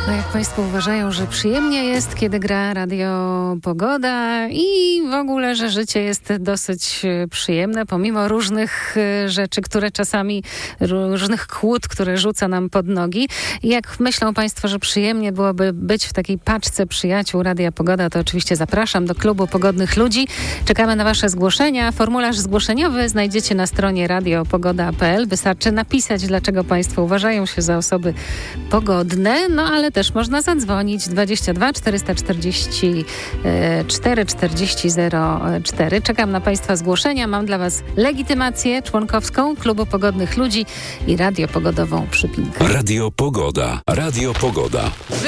No jak Państwo uważają, że przyjemnie jest, kiedy gra Radio Pogoda i w ogóle, że życie jest dosyć przyjemne, pomimo różnych rzeczy, które czasami, różnych kłód, które rzuca nam pod nogi. I jak myślą Państwo, że przyjemnie byłoby być w takiej paczce przyjaciół Radia Pogoda, to oczywiście zapraszam do Klubu Pogodnych Ludzi. Czekamy na Wasze zgłoszenia. Formularz zgłoszeniowy znajdziecie na stronie radiopogoda.pl. Wystarczy napisać, dlaczego Państwo uważają się za osoby pogodne, no ale też można zadzwonić 22 444 40 04. Czekam na Państwa zgłoszenia. Mam dla Was legitymację członkowską Klubu Pogodnych Ludzi i radiopogodową przypinkę. Radio Pogoda. Radio Pogoda.